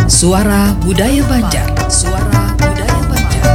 Suara Budaya Banjar. Suara Budaya Banjar.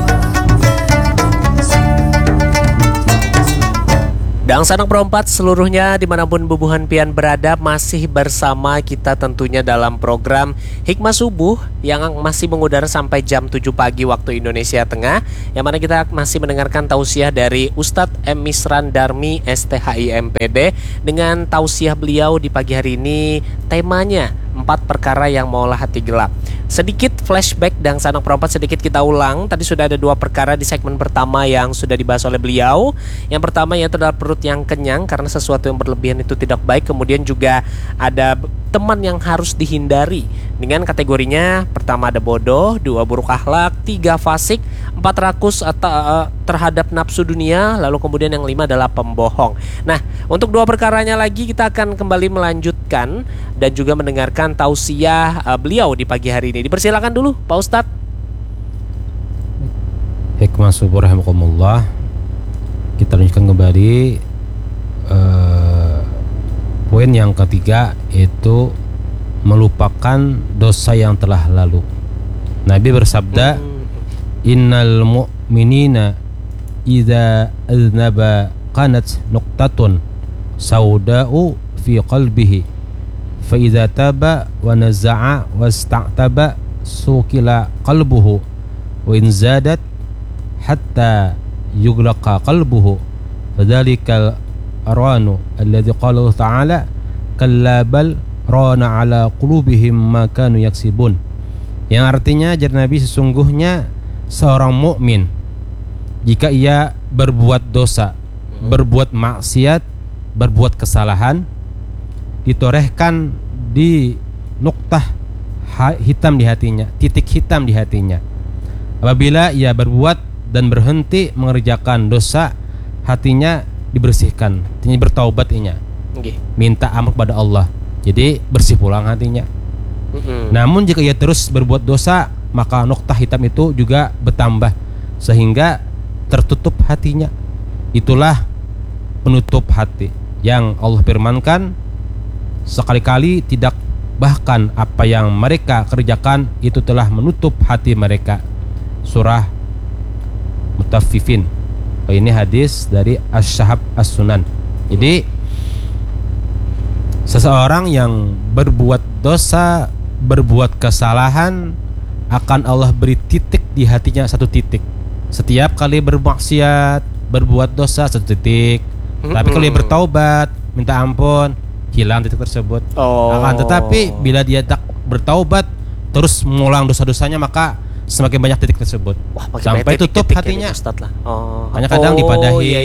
Dang Sanak Perempat seluruhnya dimanapun bubuhan pian berada, masih bersama kita tentunya dalam program Hikmah Subuh yang masih mengudara sampai jam 7 pagi waktu Indonesia Tengah, yang mana kita masih mendengarkan tausiah dari Ustadz M. Misran Darmi STHI MPD. Dengan tausiah beliau di pagi hari ini, temanya 4 perkara yang mengolah hati gelap. Sedikit flashback Dang Sanak Perempat, sedikit kita ulang. Tadi sudah ada 2 perkara di segmen pertama yang sudah dibahas oleh beliau. Yang pertama yaitu adalah perut yang kenyang, karena sesuatu yang berlebihan itu tidak baik. Kemudian juga ada teman yang harus dihindari dengan kategorinya: pertama ada bodoh, 2 buruk akhlak, 3 fasik, 4 rakus terhadap nafsu dunia, lalu kemudian yang 5 adalah pembohong. Nah, untuk 2 perkaranya lagi kita akan kembali melanjutkan dan juga mendengarkan tausiah beliau di pagi hari ini. Dipersilakan dulu Pak Ustadz. Hikmah Subuh rahimakumullah. Kita lanjutkan kembali poin yang ketiga, yaitu melupakan dosa yang telah lalu. Nabi bersabda, innal mu'minina idza aznaba kanat nuqtatun sauda'u fi qalbihi fa idza taba wa naza'a wasta'taba sukila qalbuhu wa in zadat hatta yuglaqa qalbuhu fadzalikal arwanu alladzi qala Allah ta'ala kalla bal rana ala qulubihim ma kanu yaksibun, yang artinya jar Nabi, sesungguhnya seorang mukmin jika ia berbuat dosa, berbuat maksiat, berbuat kesalahan, ditorehkan di nuktah hitam di hatinya, titik hitam di hatinya. Apabila ia berbuat dan berhenti mengerjakan dosa, hatinya dibersihkan, hatinya bertaubat, minta ampun kepada Allah, jadi bersih pulang hatinya. Namun jika ia terus berbuat dosa, maka noktah hitam itu juga bertambah sehingga tertutup hatinya. Itulah penutup hati yang Allah firmankan, sekali-kali tidak, bahkan apa yang mereka kerjakan itu telah menutup hati mereka. Surah Mutaffifin. Ini hadis dari Asy-Syahab As-Sunan. Jadi seseorang yang berbuat dosa, berbuat kesalahan, akan Allah beri titik di hatinya, 1 titik. Setiap kali bermaksiat, berbuat dosa, 1 titik. Tapi kalau dia bertaubat, minta ampun, hilang titik tersebut. Akan tetapi bila dia tak bertaubat, terus mengulang dosa-dosanya, maka semakin banyak titik tersebut. Wah, sampai tutup hatinya. Hanya kadang dipadahi,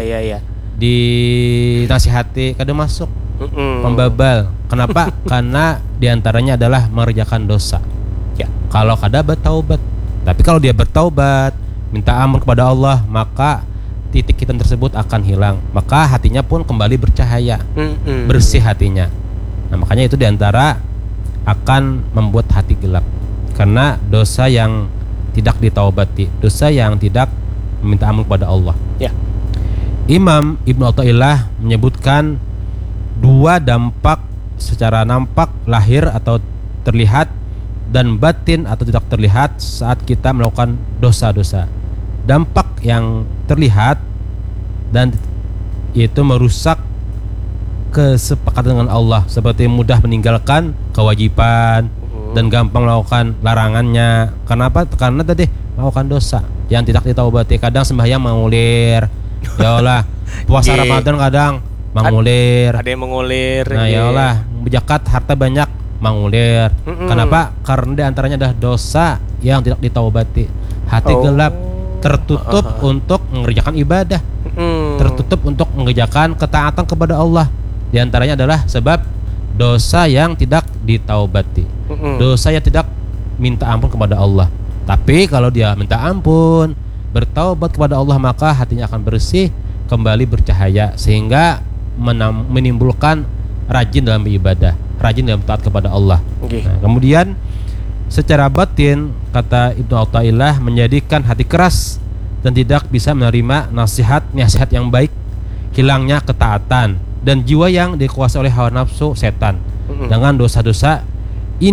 dinasihati, kadang masuk pembabal. Kenapa? Karena diantaranya adalah mengerjakan dosa. Kalau kadang bertaubat, tapi kalau dia bertaubat, minta ampun kepada Allah, maka titik hitam tersebut akan hilang, maka hatinya pun kembali bercahaya, bersih hatinya. Nah, makanya itu diantara akan membuat hati gelap, karena dosa yang tidak ditaubati, dosa yang tidak meminta ampun kepada Allah. Imam Ibnu Athaillah menyebutkan 2 dampak secara nampak, lahir atau terlihat, dan batin atau tidak terlihat saat kita melakukan dosa-dosa. Dampak yang terlihat dan itu merusak kesepakatan dengan Allah, seperti mudah meninggalkan kewajiban dan gampang melakukan larangannya. Kenapa? Karena tadi melakukan dosa yang tidak ditaubati. Kadang sembahyang mengulir, ya Allah. Puasa Ramadan kadang mengulir, ada yang mengulir. Nah, ya Allah, zakat harta banyak mengulir. Kenapa? Karena diantaranya adalah dosa yang tidak ditaubati. Hati gelap, tertutup untuk mengerjakan ibadah, tertutup untuk mengerjakan ketaatan kepada Allah. Di antaranya adalah sebab dosa yang tidak ditaubati, dosa yang tidak minta ampun kepada Allah. Tapi kalau dia minta ampun, bertaubat kepada Allah, maka hatinya akan bersih, kembali bercahaya, sehingga menimbulkan rajin dalam ibadah, rajin dalam taat kepada Allah. Nah, kemudian secara batin, kata Ibnu Athaillah, menjadikan hati keras dan tidak bisa menerima nasihat yang baik, hilangnya ketaatan, dan jiwa yang dikuasai oleh hawa nafsu setan. Dengan dosa-dosa ini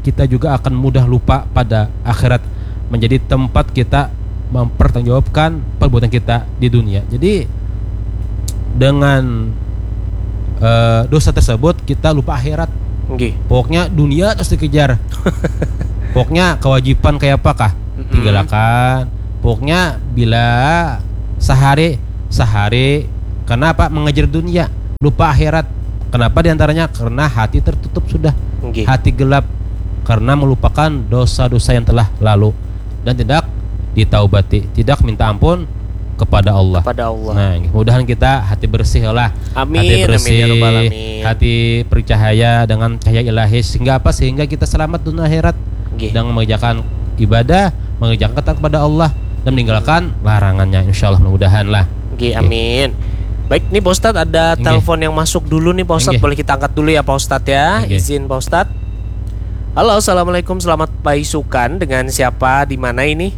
kita juga akan mudah lupa pada akhirat, menjadi tempat kita mempertanggungjawabkan perbuatan kita di dunia. Jadi dengan dosa tersebut kita lupa akhirat. Pokoknya dunia terus dikejar. Pokoknya kewajiban kayak apakah tinggalkan. Pokoknya bila sehari kenapa mengejar dunia, lupa akhirat. Kenapa diantaranya? Karena hati tertutup sudah, hati gelap, karena melupakan dosa-dosa yang telah lalu dan tidak ditaubati, tidak minta ampun kepada Allah. Nah, mudah-mudahan kita hati bersih lah. Amin. Hati bersih, amin, ya Rabbal alamin. hati bercahaya dengan cahaya ilahi, sehingga apa? Sehingga kita selamat dunia akhirat dengan mengerjakan ibadah, mengerjakan ketaatan kepada Allah dan meninggalkan larangannya. Insyaallah, mudah-mudahan lah. Amin. Baik, nih Pak Ustadz ada telepon yang masuk dulu nih Pak Ustadz. Boleh kita angkat dulu ya Pak Ustadz ya. Izin Pak Ustadz. Halo, assalamualaikum, selamat paisukan. Dengan siapa, di mana ini?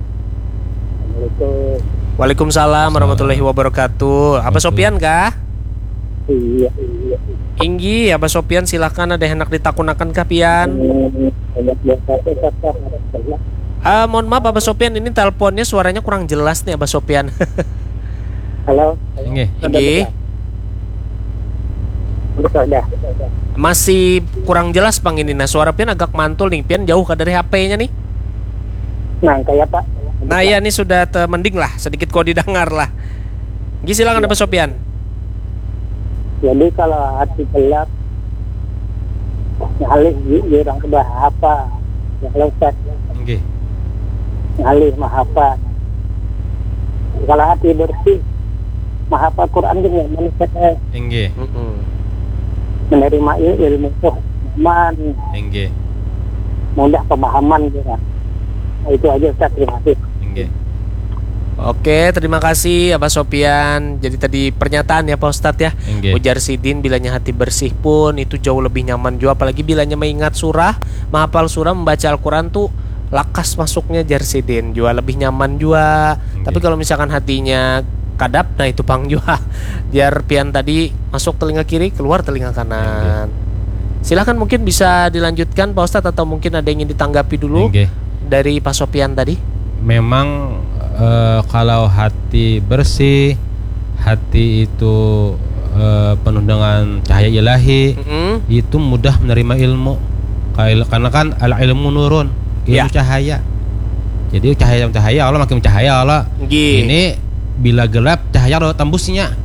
Waalaikumsalam warahmatullahi wabarakatuh. Abah Sopian kah? Iya. Inggi, Abah Sopian silahkan, ada yang hendak ditakunakan kah Pian? Mohon maaf Abah Sopian, ini teleponnya suaranya kurang jelas nih Abah Sopian. Halo. Inggi. Masih kurang jelas Bang ini. Nah, suara Pian agak mantul nih. Pian jauh dari HP-nya nih. Nah, kayak Pak. Nah ya, ini sudah mending lah, sedikit kok didengar lah. Gih, silakan Pak Sopian. Jadi kalau hati gelap, ngalih orang kedah apa, yang lengkap, ngalih mahapa. Kalau hati bersih, mahapa Quran dengan manusia, menerima ilmu pemahaman, mudah pemahaman juga. Nah, itu aja Ustaz, terima kasih. Oke, terima kasih Abah Sopian. Jadi tadi pernyataan ya Pak Ustadz ya. Ujar Sidin, bilanya hati bersih pun itu jauh lebih nyaman juga. Apalagi bilanya mengingat surah, menghafal surah, membaca Al-Quran tuh lakas masuknya jar Sidin juga lebih nyaman juga. Tapi kalau misalkan hatinya kadap, nah itu pang juga. Jar Pian tadi masuk telinga kiri, keluar telinga kanan. Silahkan mungkin bisa dilanjutkan Pak Ustadz, atau mungkin ada yang ingin ditanggapi dulu dari Pak Sopian tadi. Memang kalau hati bersih, hati itu penuh dengan cahaya ilahi, itu mudah menerima ilmu. Karena kan al-ilmu nurun, ilmu cahaya. Jadi cahaya Allah makin cahaya Allah. Ini bila gelap cahaya Allah tembusnya.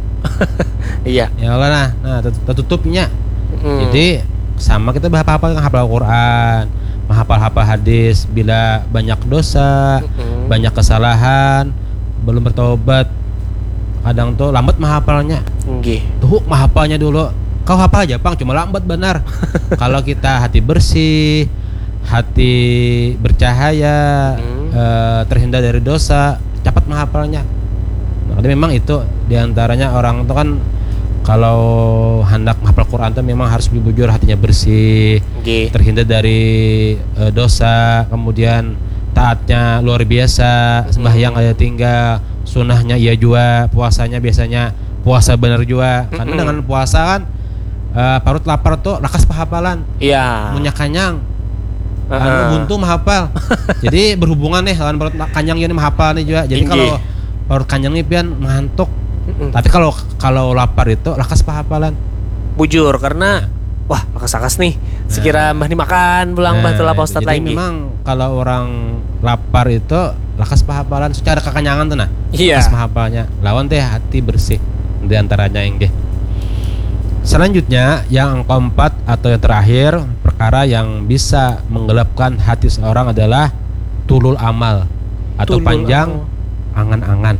Iya. Ya Allah, nah tertutupnya. Jadi sama kita hafal Al-Quran, menghafal hadis. Bila banyak dosa, banyak kesalahan, belum bertobat, kadang tuh lambat menghafalnya. Tuh menghafalnya dulu. Kau hafal aja Pang, cuma lambat benar. Kalau kita hati bersih, hati bercahaya, terhindar dari dosa, cepat menghafalnya. Nah, memang itu diantaranya orang itu kan kalau hendak menghafal Quran itu memang harus bujur, hatinya bersih, terhindar dari dosa, kemudian taatnya luar biasa, sembahyang ada tinggal, sunnahnya iya juga, puasanya biasanya puasa benar juga. Karena dengan puasa kan parut lapar tuh lakas penghafalan. Iya. Munyak kanyang, buntu menghafal. Jadi berhubungan nih dengan parut kanyang ini menghafal nih juga. Jadi kalau parut kanyang nih pian mengantuk. Tapi kalau lapar itu lakas penghafalan. Bujur karena wah lakas-lakas nih. Sekira mbah dimakan pulang mbah telah Pak Ustadz lagi. Jadi memang kalau orang lapar itu lakas penghafalan secara kekenyangan tuh nah. Lakas menghafalnya. Lawan teh hati bersih di antaranya yang Selanjutnya yang keempat atau yang terakhir, perkara yang bisa menggelapkan hati seorang adalah tulul amal atau panjang angan-angan.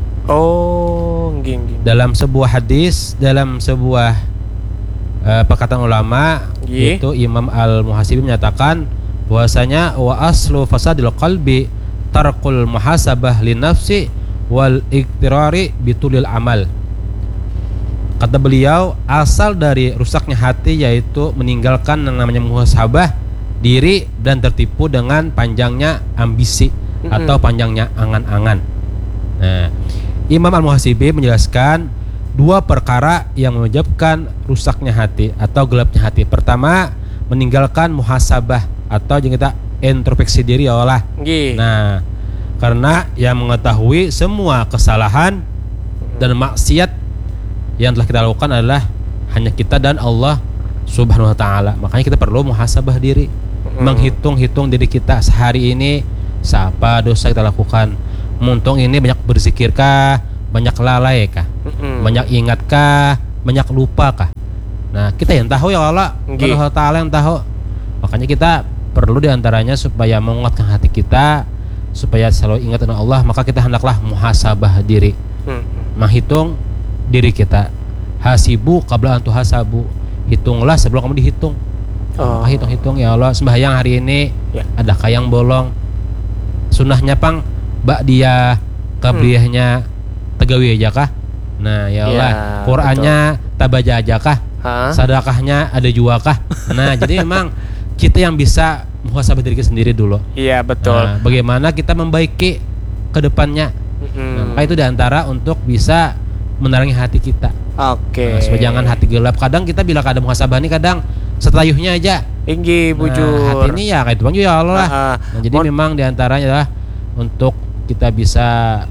Dalam sebuah hadis, dalam sebuah perkataan ulama, yaitu Imam Al-Muhasibi menyatakan bahwasanya wa aslu fasadil qalbi tarkul muhasabah linafsi wal iktirari bitulil amal. Kata beliau, asal dari rusaknya hati yaitu meninggalkan yang namanya muhasabah diri dan tertipu dengan panjangnya ambisi atau panjangnya angan-angan. Nah, Imam Al-Muhasibi menjelaskan dua perkara yang menyebabkan rusaknya hati atau gelapnya hati. Pertama, meninggalkan muhasabah atau jeung kita introspeksi diri ya Allah. Nggih. Nah, karena yang mengetahui semua kesalahan dan maksiat yang telah kita lakukan adalah hanya kita dan Allah Subhanahu wa taala. Makanya kita perlu muhasabah diri, menghitung-hitung diri kita sehari ini apa dosa kita lakukan. Muntung ini banyak berzikirkah, banyak lalai kah, banyak ingatkah, banyak lupa kah. Nah, kita yang tahu ya Allah, Subhanahu wa taala yang tahu. Makanya kita perlu diantaranya supaya menguatkan hati kita, supaya selalu ingat dengan Allah, maka kita hendaklah muhasabah diri, menghitung diri kita. Hasibu qabla an tuhasabu, hitunglah sebelum kamu dihitung. Maka hitung-hitung ya Allah, sembahyang hari ini adakah yang bolong, sunnahnya pang ba'diyah, qabliyahnya tegawi aja kah? Nah ya Allah, Qur'annya tabaja aja kah? Sedekahnya ada juga kah? Nah jadi memang kita yang bisa muhasabah diri kita sendiri dulu. Iya betul. Nah, bagaimana kita membaiki ke depannya. Nah, maka itu diantara untuk bisa menerangi hati kita. Nah, supaya jangan hati gelap. Kadang kita bila kadang muhasabah ini kadang setayuhnya aja. Tinggi bujur. Hati ini ya kayak itu bang ya Allah lah. Nah, jadi memang diantaranya adalah untuk kita bisa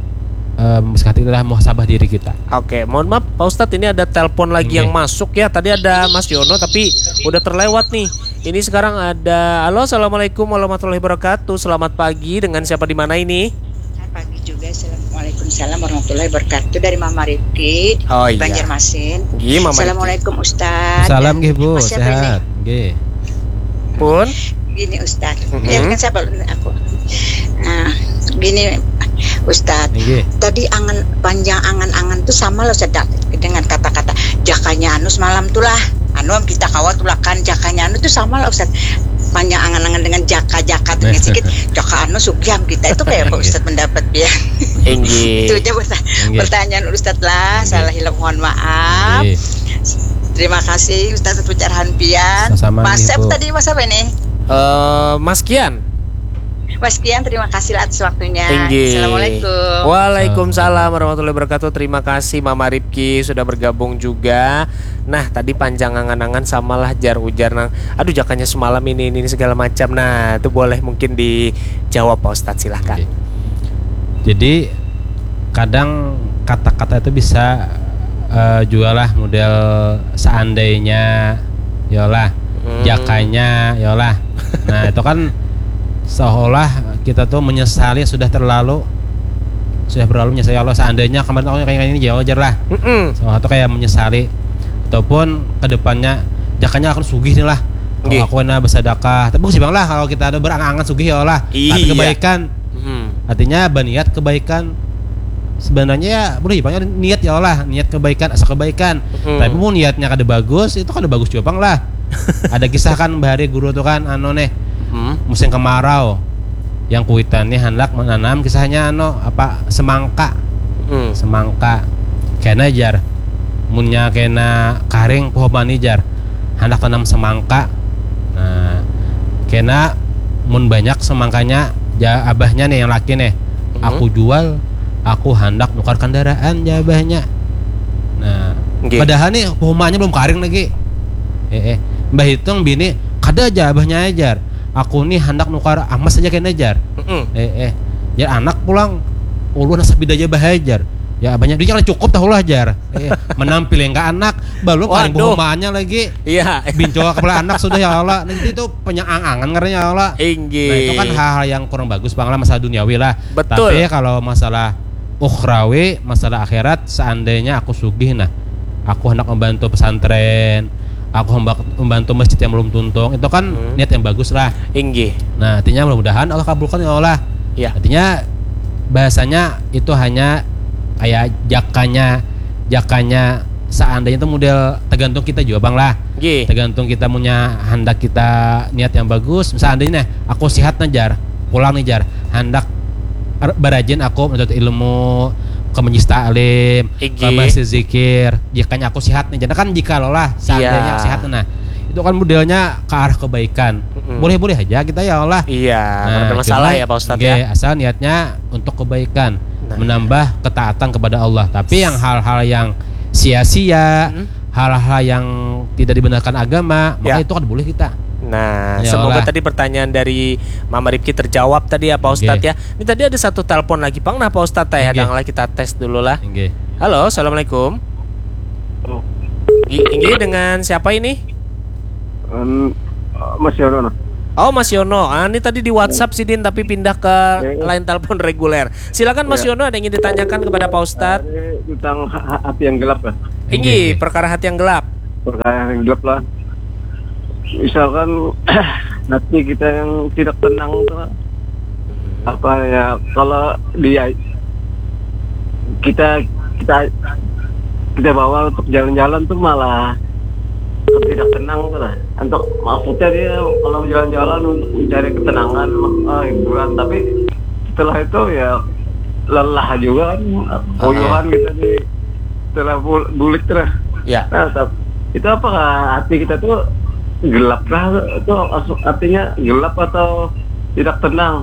hati adalah muhasabah diri kita. Mohon maaf Pak Ustadz, ini ada telepon lagi yang masuk ya. Tadi ada Mas Yono tapi udah terlewat nih. Ini sekarang ada. Halo, assalamualaikum warahmatullahi wabarakatuh. Selamat pagi, dengan siapa di mana ini? Pagi juga, assalamualaikum warahmatullahi wabarakatuh, dari Mama Rifki Banjarmasin. Assalamualaikum Ustadz. Salam nggih Bu, sehat. Nggih. Pun gini Ustadz, ya kan siapa aku. Nah, gini Ustadz, tadi panjang angan-angan tuh sama lo sedap dengan kata-kata jakanya anu semalam tuh lah, anu kita kawat tulakan jakanya anu tuh sama lo Ustadz, panjang angan-angan dengan jaka dengan sedikit jaka anu sukiam kita itu kayak Pak Ustadz pendapat dia. Itu aja pertanyaan Ustadz lah, salah hilang mohon maaf. Terima kasih Ustadz atas pencerahan pian. Mas Sep tadi Mas apa ini? Mas Kian. Mas Kian, terima kasih atas waktunya. Assalamualaikum. Waalaikumsalam warahmatullahi wabarakatuh. Terima kasih Mama Rifki sudah bergabung juga. Nah tadi panjang angan-angan samalah jar ujar nang. Aduh jakanya semalam ini segala macam. Nah itu boleh mungkin dijawab Pak Ustadz, silahkan. Jadi kadang kata-kata itu bisa jualah model seandainya, yolah, jakanya, yolah. Nah itu kan seolah kita tuh menyesali sudah berlalu menyesali Allah, seandainya kemarin tahunnya kayak ini jauh aja lah. Atau kayak menyesali ataupun kedepannya jakanya akan sugih nih lah. Kalau aku enak bersedekah, tapi sih bang lah kalau kita ada berangan-angan sugih ya Allah, hati kebaikan. Artinya berniat kebaikan. Sebenarnya ya boleh bang niat ya Allah, niat kebaikan, asa kebaikan. Tapi mau niatnya kada bagus, itu kada bagus juga bang lah. Ada kisah kan bahari guru tuh kan musim kemarau yang kuitannya hendak menanam, kisahnya semangka. Semangka kena jar munnya kena karing pohon jar hendak tanam semangka. Nah kena mun banyak semangkanya abahnya nih yang laki nih, aku jual, aku hendak nukar kendaraan abahnya. Nah padahal nih pohonnya belum karing lagi. Mbah hitung bini kada aja abahnya ajar, aku nih hendak nukar amas saja kena jar. Ya anak pulang ulu nasa bidaya bahajar. Ya banyak dia cukup tahu lah jar. Menampil yang enggak anak belum paling bohongannya lagi. Iya. Bincoa kepala anak sudah ya Allah. Nanti itu penyangangan karena ya Allah. Nah itu kan hal-hal yang kurang bagus bang lah, masalah duniawi lah. Betul. Tapi kalau masalah ukhrawi, masalah akhirat, seandainya aku sugih, nah aku hendak membantu pesantren, aku membantu masjid yang belum tuntung, itu kan niat yang bagus lah. Nah artinya mudah-mudahan Allah kabulkan ya Allah. Artinya bahasanya itu hanya kayak jakanya seandainya itu model tergantung kita juga bang lah. Tergantung kita punya hendak kita niat yang bagus. Seandainya aku sihat najar, pulang nih jar, hendak berajin aku menuntut ilmu, ke majlis taklim, ke masjid zikir. Jikanya aku sehat nih, jadi kan jika lo lah seandainya sehat, nah itu kan modelnya ke arah kebaikan. Boleh-boleh aja kita ya Allah. Ada masalah ya Pak Ustadz ya. Asal niatnya untuk kebaikan, menambah ketaatan kepada Allah. Tapi yang hal-hal yang sia-sia, hal-hal yang tidak dibenarkan agama, maka itu kan boleh kita. Nah, Ya semoga Allah. tadi pertanyaan dari Mama Ripki terjawab tadi ya Pak Ustadz ya. Ini tadi ada satu telepon lagi Pak. Nah Pak Ustadz ya, Nggih. lah kita tes dulu lah. Nggih. Halo, assalamualaikum. Nggih, dengan siapa ini? Mas Yono. Oh Mas Yono, ini tadi di WhatsApp sih Din, tapi pindah ke line telepon reguler. Silakan Mas Yono, ada yang ingin ditanyakan kepada Pak Ustadz? Tentang hati yang gelap ya. Nggih, perkara hati yang gelap. Perkara yang gelap lah. Misalkan hati kita yang tidak tenang tuh, apa ya, kalau dia kita bawa untuk jalan-jalan tuh malah tidak tenang tuh lah. Untuk maksudnya dia kalau jalan-jalan untuk mencari ketenangan, hiburan, tapi setelah itu ya lelah juga kan, koyohan gitu nih, setelah bulik terus. Ya. Nah, itu apakah hati kita tuh gelap lah? Itu artinya gelap atau tidak tenang?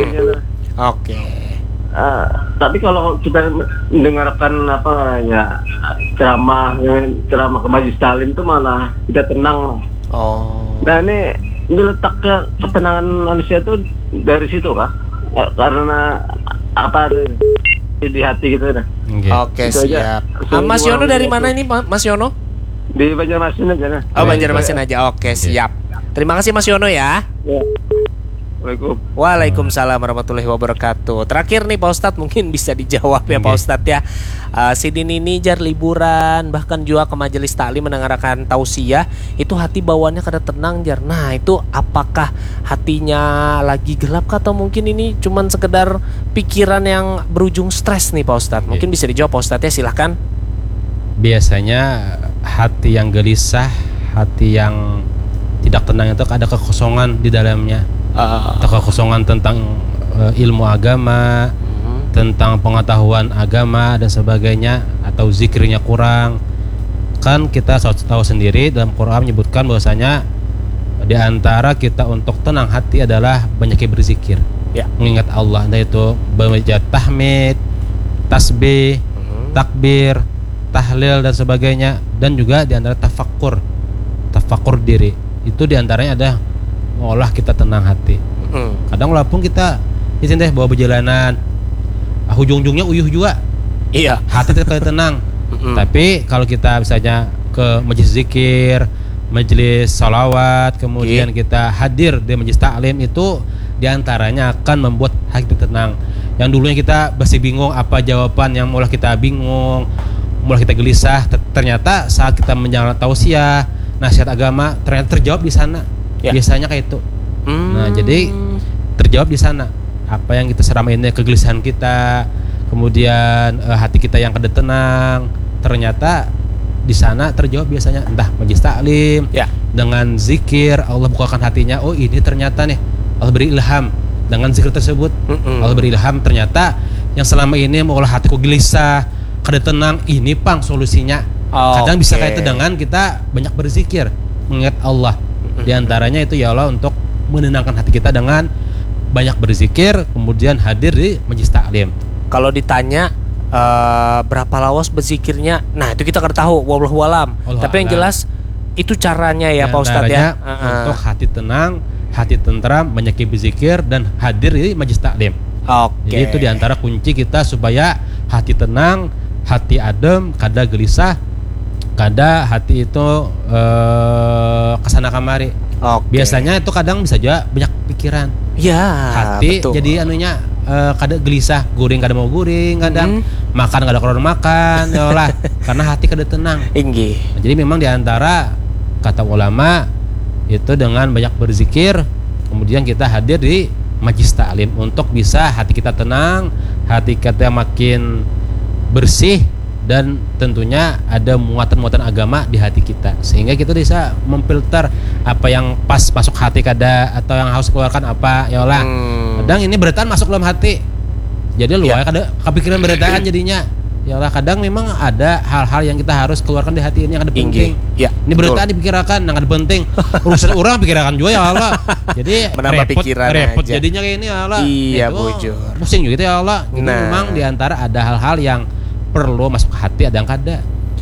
Oke. Tapi kalau kita mendengarkan apa ya ceramah ke Majelis Taklim itu malah tidak tenang. Oh. Nah ini letaknya ketenangan manusia itu dari situ kah? Karena apa di hati gitu dah. Nggih. Oke, Itu aja. siap. Mas Yono dari mana ini Mas Yono? Di Banjarmasin aja nah. Oh, Banjarmasin aja. Oke, siap. Terima kasih Mas Yono ya. Ya. Waalaikumsalam. Waalaikumsalam warahmatullahi wabarakatuh. Terakhir nih Pak Ustadz, mungkin bisa dijawab ya Pak Ustadz ya. Si Dini ini jar liburan, bahkan juga ke majelis taklim mendengarkan tausiah, itu hati bawaannya kada tenang jar. Nah itu apakah hatinya lagi gelap kah, atau mungkin ini cuman sekedar pikiran yang berujung stres nih Pak Ustadz? Mungkin bisa dijawab Pak Ustadz ya, silahkan. Biasanya hati yang gelisah, hati yang tidak tenang itu ada kekosongan di dalamnya. Atau kekosongan tentang ilmu agama, tentang pengetahuan agama dan sebagainya, atau zikirnya kurang. Kan kita tahu sendiri dalam Quran menyebutkan bahwasanya di antara kita untuk tenang hati adalah banyak berzikir, mengingat Allah, yaitu membaca tahmid, tasbih, takbir, tahlil dan sebagainya, dan juga di antara tafakur diri. Itu di antaranya ada mengolah kita tenang hati. Kadang walaupun kita izin deh bawa perjalanan, ujung-ujungnya uyuh juga. Iya. Hati tetap tenang. Tapi kalau kita misalnya ke majelis zikir, majelis salawat, kemudian kita hadir di majelis taklim, itu diantaranya akan membuat hati kita tenang. Yang dulunya kita masih bingung apa jawaban, yang mulai kita bingung, mulai kita gelisah, ternyata saat kita menjalankan tausiah, nasihat agama, ternyata terjawab di sana. Biasanya kayak itu. Nah, jadi terjawab di sana apa yang kita selama ini, kegelisahan kita, kemudian hati kita yang kada tenang, ternyata di sana terjawab biasanya, entah majelis taklim, dengan zikir Allah bukakan hatinya. Oh ini ternyata nih Allah beri ilham dengan zikir tersebut. Allah beri ilham, ternyata yang selama ini mengolah hatiku gelisah, kada tenang, ini pang solusinya. Kadang bisa kayak itu dengan kita banyak berzikir, mengingat Allah. Di antaranya itu ya Allah untuk menenangkan hati kita dengan banyak berzikir, kemudian hadir di majelis taklim. Kalau ditanya berapa lawas berzikirnya, nah itu kita kada tahu, wallahu alam. Tapi yang jelas itu caranya ya Pak Ustadz ya. Untuk hati tenang, hati tentram, banyak berzikir dan hadir di majelis taklim. Jadi itu diantara kunci kita supaya hati tenang, hati adem, kada gelisah, kada hati itu kesana kamari. Biasanya itu kadang bisa juga banyak pikiran. Ya, hati betul. Jadi anunya kada gelisah, guring kada mau guring, kadang makan kada keluar makan, ya lah, karena hati kada tenang. Nah, jadi memang diantara kata ulama itu dengan banyak berzikir, kemudian kita hadir di majelis taklim untuk bisa hati kita tenang, hati kita makin bersih, dan tentunya ada muatan-muatan agama di hati kita, sehingga kita bisa memfilter apa yang pas masuk hati kada, atau yang harus keluarkan apa, ya Allah. Kadang ini beritaan masuk dalam hati, jadi luar kada kepikiran beritaan jadinya, ya Allah. Kadang memang ada hal-hal yang kita harus keluarkan di hati ini yang ada penting. Ini beritaan dipikirkan, yang ada penting. Urusan orang pikirkan juga ya Allah. Jadi repot jadinya kayak ini ya Allah. Iya bujur. Pusing juga ya Allah. Jadi memang diantara ada hal-hal yang perlu masuk ke hati, ada yang kada.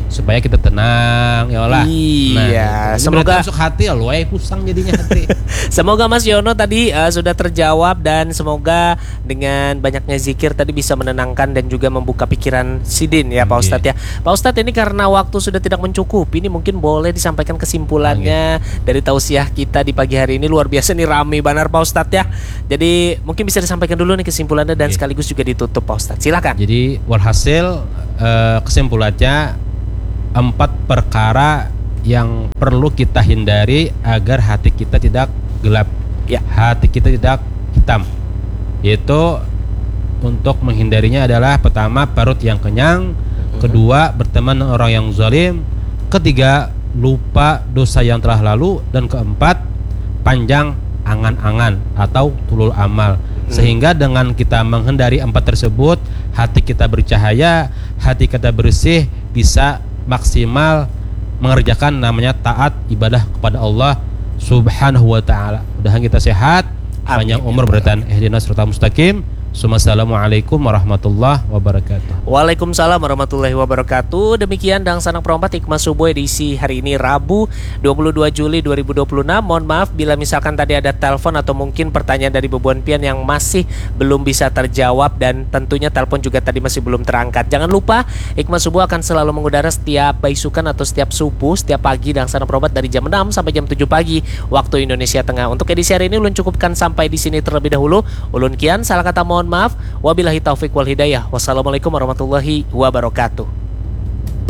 supaya kita tenang ya Allah. Iya, semoga masuk hati ya, lu pusang jadinya hati. Semoga Mas Yono tadi sudah terjawab, dan semoga dengan banyaknya zikir tadi bisa menenangkan dan juga membuka pikiran Sidin ya Pak Ustadz ya. Pak Ustadz, ini karena waktu sudah tidak mencukupi, ini mungkin boleh disampaikan kesimpulannya dari tausiah kita di pagi hari ini. Luar biasa nih, rame benar Pak Ustadz ya. Jadi mungkin bisa disampaikan dulu nih kesimpulannya dan sekaligus juga ditutup Pak Ustadz. Silakan. Jadi walhasil kesimpulannya 4 perkara yang perlu kita hindari agar hati kita tidak gelap, hati kita tidak hitam. Yaitu untuk menghindarinya adalah pertama, perut yang kenyang, kedua, berteman dengan orang yang zalim, ketiga, lupa dosa yang telah lalu, dan keempat, panjang angan-angan atau tulul amal. Sehingga dengan kita menghindari 4 tersebut, hati kita bercahaya, hati kita bersih, bisa maksimal mengerjakan namanya taat ibadah kepada Allah Subhanahu wa ta'ala. Mudah-mudahan kita sehat, panjang umur, bertahan ihdinas siratal mustaqim. Assalamualaikum warahmatullahi wabarakatuh. Waalaikumsalam warahmatullahi wabarakatuh. Demikian Dangsanang Perompat Hikmah Subuh edisi hari ini Rabu 22 Juli 2026. Mohon maaf bila misalkan tadi ada telepon atau mungkin pertanyaan dari Bubuhan Pian yang masih belum bisa terjawab, dan tentunya telepon juga tadi masih belum terangkat. Jangan lupa Hikmah Subuh akan selalu mengudara setiap baisukan atau setiap subuh, setiap pagi Dangsanang Perompat dari jam 6 sampai jam 7 pagi waktu Indonesia Tengah. Untuk edisi hari ini ulun cukupkan sampai di sini terlebih dahulu. Ulun kian salah kata mohon maaf. Wabillahi taufik wal hidayah. Wassalamualaikum warahmatullahi wabarakatuh.